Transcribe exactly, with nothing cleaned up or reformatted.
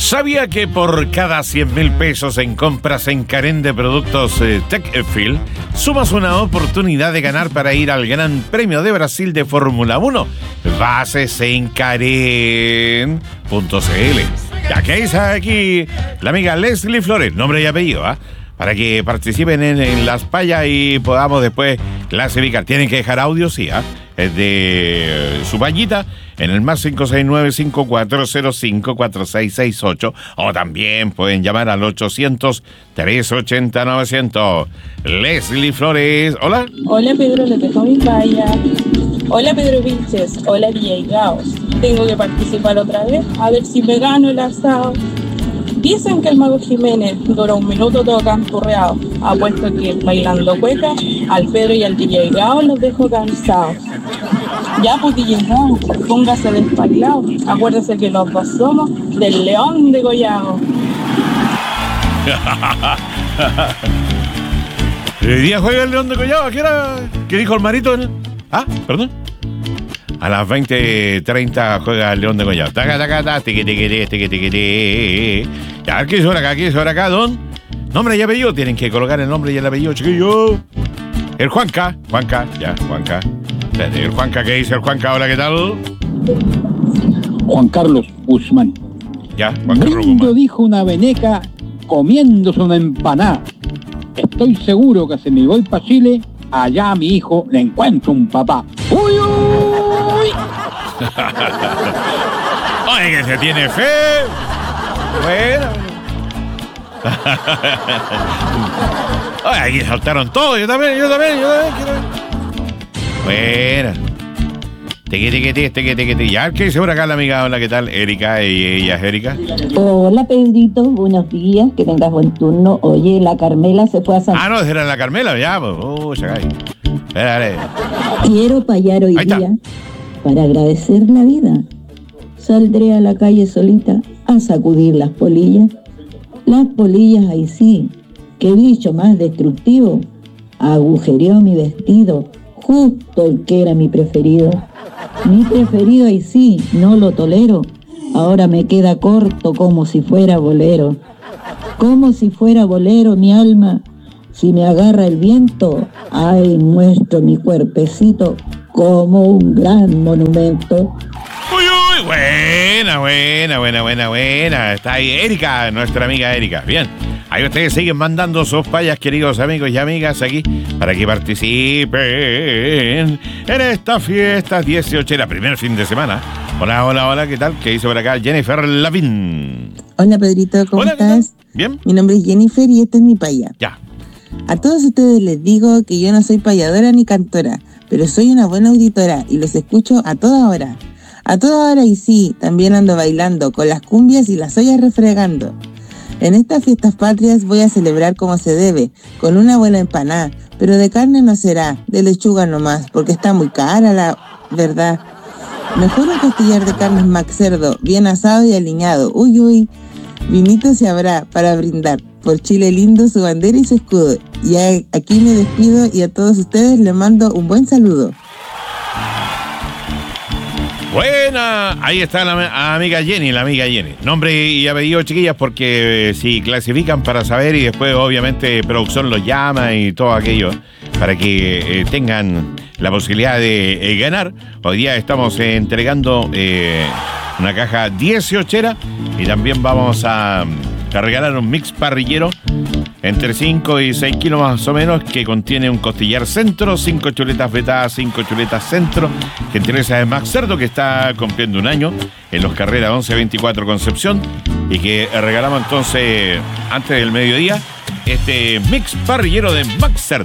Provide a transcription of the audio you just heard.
¿Sabía que por cada cien mil pesos en compras en Carén de productos eh, Techfield, sumas una oportunidad de ganar para ir al Gran Premio de Brasil de Fórmula uno? Bases en Carén punto c l. Ya que dice aquí la amiga Leslie Flores, nombre y apellido, ¿ah? ¿eh? Para que participen en, en las payas y podamos después clasificar. Tienen que dejar audio, sí, ¿ah? ¿eh? Es de su payita en el más cinco seis nueve, cinco cuatro cero cinco, cuatro seis seis ocho, o también pueden llamar al ochocientos, trescientos ochenta, novecientos. Leslie Flores, hola. Hola Pedro, les dejo mi paya. Hola Pedro Vilches, hola D J Gaos. Tengo que participar otra vez, a ver si me gano el asado. Dicen que el Mago Jiménez dura un minuto todo canturreado. Apuesto que bailando cueca, al Pedro y al D J Gao los dejo cansados. Ya pues D J Gao, póngase despailado. Acuérdese que los dos somos del León de Goyao. ¿El día juega el León de Goyao? ¿Qué era? ¿Qué dijo el marito? Ah, perdón. A las veinte treinta juega el León de Goyao. Taca, taca, taca, tiqui, tiqui, tiqui, tiqui, tiqui. Ya, ¿qué es hora acá? ¿Qué es hora acá, don? Nombre y apellido. Tienen que colocar el nombre y el apellido, chiquillo. El Juanca. Juanca, ya, Juanca. El Juanca, ¿qué dice el Juanca? Hola, ¿qué tal? Juan Carlos Guzmán. Ya, Juan Carlos Brindo, Guzmán. dijo una veneca comiéndose una empanada. Estoy seguro que si me voy para Chile, allá a mi hijo le encuentro un papá. ¡Uy, uy! Oye, que se tiene fe. Bueno. Oye, aquí saltaron todos. Yo también, yo también, yo también. Yo también. Bueno. Tequi, tequi, tequi, tequi, tequi, tequi. Ya, ¿qué dice por acá la amiga? Hola, ¿qué tal? Erika, y ella es Erika. Hola, Pedrito, buenos días, que tengas buen turno. Oye, la Carmela se fue a San... Ah, no, era la Carmela, ya, pues. Oh, se cae. Espera, espera. Quiero payar hoy día para agradecer la vida. Saldré a la calle solita a sacudir las polillas. Las polillas, ahí sí, qué bicho más destructivo. Agujereó mi vestido, justo el que era mi preferido. Mi preferido, ahí sí, no lo tolero. Ahora me queda corto como si fuera bolero. Como si fuera bolero mi alma. Si me agarra el viento, ay, muestro mi cuerpecito como un gran monumento. Uy, uy, buena, buena, buena, buena, buena. Está ahí Erika, nuestra amiga Erika. Bien, ahí ustedes siguen mandando sus payas, queridos amigos y amigas, aquí para que participen en esta fiesta dieciocho, la primer fin de semana. Hola, hola, hola, ¿qué tal? ¿Qué dice por acá Jennifer Lavín? Hola Pedrito, ¿cómo Hola, estás? Bien. Mi nombre es Jennifer y esta es mi paya. Ya. A todos ustedes les digo que yo no soy payadora ni cantora, pero soy una buena auditora y los escucho a toda hora. A toda hora y sí, también ando bailando con las cumbias y las ollas refregando. En estas fiestas patrias voy a celebrar como se debe, con una buena empanada, pero de carne no será, de lechuga nomás, porque está muy cara la verdad. Mejor un costillar de carne Mac Cerdo, bien asado y aliñado. Uy, uy, vinito se habrá para brindar. Por Chile lindo, su bandera y su escudo. Y aquí me despido y a todos ustedes les mando un buen saludo. Buena, ahí está la amiga Jenny, la amiga Jenny. Nombre y apellido, chiquillas, porque si clasifican para saber y después obviamente producción los llama y todo aquello para que eh, tengan la posibilidad de eh, ganar. Hoy día estamos eh, entregando eh, una caja dieciochera y también vamos a, a regalar un mix parrillero entre cinco y seis kilos más o menos, que contiene un costillar centro, cinco chuletas vetadas, cinco chuletas centro, gentileza de Max Cerdo, que está cumpliendo un año en los Carreras once veinticuatro Concepción, y que regalamos entonces antes del mediodía este mix parrillero de Max Cerdo.